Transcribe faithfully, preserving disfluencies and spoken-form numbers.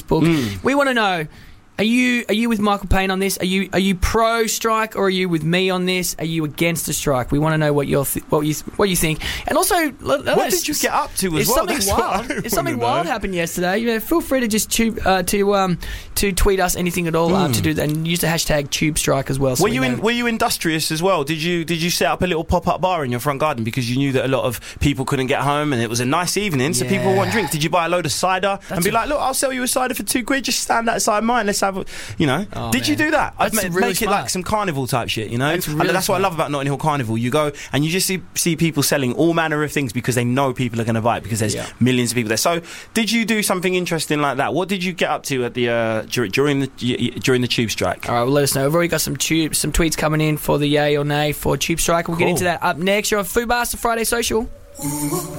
Facebook. Mm. We want to know. Are you are you with Michael Payne on this? Are you are you pro strike or are you with me on this? Are you against the strike? We want to know what you th- what you what you think. And also, let, let what us, did you get up to as if well? Something That's wild, if something wild know. happened yesterday, you know, feel free to just tube, uh, to um to tweet us anything at all mm. um, to do that, and use the hashtag Tube Strike as well. So were we you know. in, were you industrious as well? Did you did you set up a little pop up bar in your front garden because you knew that a lot of people couldn't get home and it was a nice evening, so yeah. people want drinks? Did you buy a load of cider That's and be a, like, look, I'll sell you a cider for two quid. Just stand outside mine. Let's have, a, you know. Oh, did man. you do that? I'd ma- really make smart. it like some carnival type shit, you know. That's really and that's what smart. I love about Notting Hill Carnival. You go and you just see see people selling all manner of things because they know people are going to buy it because there's yeah. millions of people there. So, did you do something interesting like that? What did you get up to at the uh, during the during the tube strike? All right, well, let us know. We've already got some tube, some tweets coming in for the yay or nay for Tube Strike. We'll cool. get into that up next. You're on Foodmaster Friday Social.